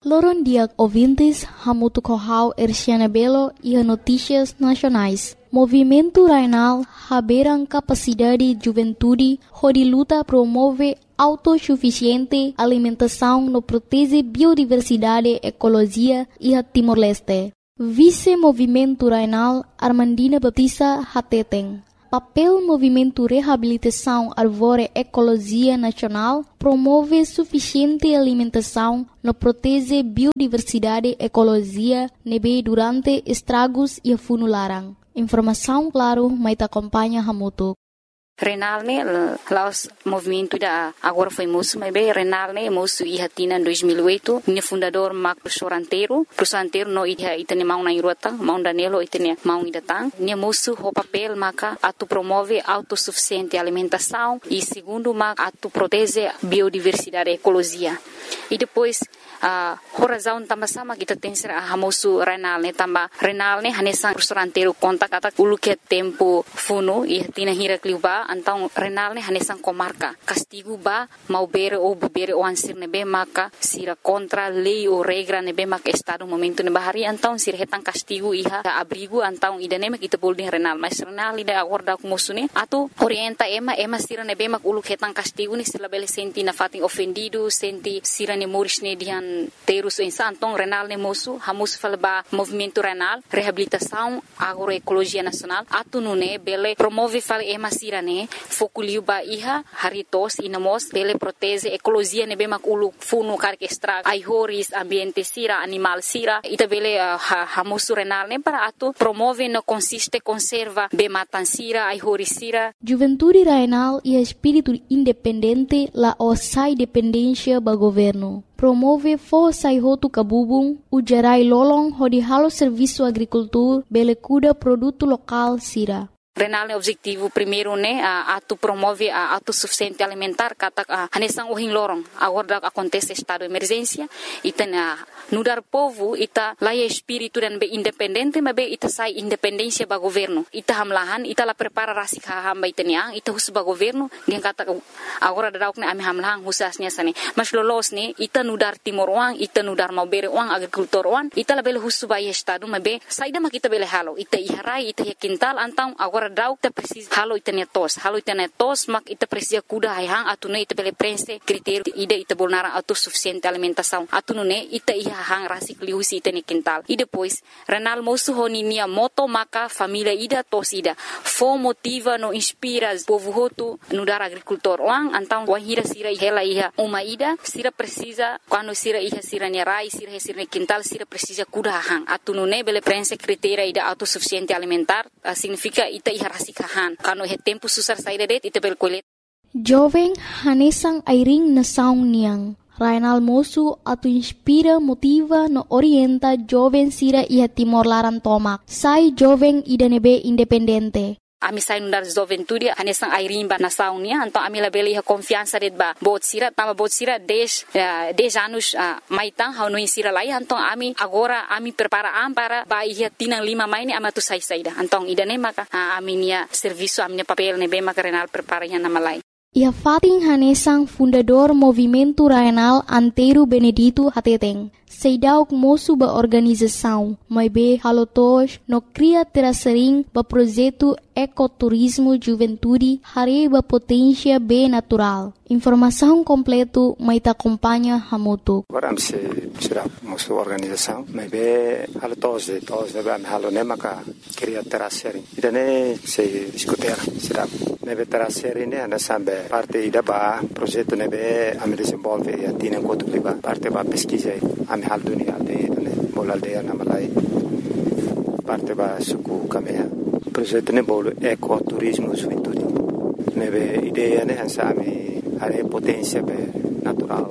Loron dia ouvintes, Hamutu Kohau Erciana Belo e Notícias Nacionais. Movimento Rainal haberam capacidade de juventude, onde luta promove autossuficiente alimentação no protege biodiversidade, ecologia e a Timor-Leste. Vice-Movimento Rainal Armandina Batista Hateteng. Papel Movimento Reabilitação Arvore Ecologia Nacional promove suficiente alimentação no protege biodiversidade ecologia nebe durante estragos e funularan. Informação claro, mas acompanha Hamutu. Renal ne laos movimento da agora foi moço, mas bem Renal ne moço e hatina em 2008, minha fundador Marco professor anteiro no itane mau na irota, mau danelo itane mau idatang, minha moço o papel maka atu promove autossuficiente alimentação e segundo maka atu protege biodiversidade ecologia. E depois a razão também sama kita tem ser a moço Renal ne também Renal ne hanesan professor anteiro conta kata ulu que tempo funo e hatina hira kliuba então Renal ne hanesan comarca castigo ba mau bere ou bebere o ansir nebe maka sira contra lei ou regra nebe maka estado momento ne bahari então sira hetan castigo iha abrigo então idane mak kita boleh Renal mas Renal ida acorda com moço ne atu orienta ema sira nebe mak ulu hetan castigo ni sila bele senti na fating ofendido senti sira ne moris ne dihan terus insan então Renal ne moço hamus falba movimento Renal reabilitação agroecologia nacional atu nune bele promove fal ema sira ne fokuliu ba iha haritos inamos bele protege ecologia ne be mak ulu funu kar extra ai horis ambiente sira animal sira ita bele hamusu Renal ne para atu promove no consiste conserva be matan sira ai horis sira. Juventude Renal e espírito independente la osai dependência ba governo. Promove forçai rotu kabubung ujarai lolong hodi halo serviço agricultura bele cuda produto local sira. Renal ne objetivo primeiro ne atu promove a autossuficiente alimentar kata hanesan ohin lorong agora acontece estado de emergência ita nudar povo ita laia espírito dan be independente mas be ita sai independência ba governo ita hamlahan ita la prepara rasi hamba itania ita hus ba governo dia kata agora dadauk ne ami hamlahan husasnya sane mas lolos ne ita nudar timor wang ita nudar mau bere wang agricultor wang ita la bele hus ba estado mas be saida mak ita bele halo ita iharai ita quintal antang agora dau ita precisa halo ita netos mak ita precisa kuda hang atune ita bele prense critério ida ita bolnara autossuficiente alimentação atune ita hang rasi kliusi ita ne quintal e depois Renal moço honinia moto maka família ida tos ida fo motiva no inspira povo hotu no dar agricultor wang antang wahira sira hela iha uma ida sira precisa quando sira iha sira ne rai sira ne quintal sira precisa kuda hang atune bele prense critério ida autossuficiente alimentar significa ita iha rasi kahan quando he tempo susar saída det ita bel colet jovem hanesang airing na saung niang Rainal moço atu inspira, motiva, no orienta jovem sira iha Timor Laran tomak. Sai jovem ida nebe independente. Ami sai nundar juventude hanesang airimba na saunia então ami la beli confiança det ba bot sira 10 anos maitang hau no sira lai então ami agora ami prepara para ba ia tinang 5 maini ama tu sai saida então ida ne maka ami nia serviço ami papel ne be maka Renal prepara ya na malai. Ia Fatin Hanesang fundador Movimento Rainal Anteiro Benedito Hateteng. Seidauk moço ba organização, mas be halotos no cria terasering ba projeto ecoturismo juventude hare ba potência be natural. Informação completo mas ta acompanha Hamutu. Agora se será moço organização, mas be halotos ba halo ne maka cria terasering. Idane se discutir será nebe terasering ne ana sambe parte ida ba projeto nebe ami desenvolve e atina quanto ba parte ba pesquisa ami hal dunia de bola aldea na malai parte ba suku kamea projeto ne bolo ecoturismo juventude nebe ideia ne hansa ami hare potência be natural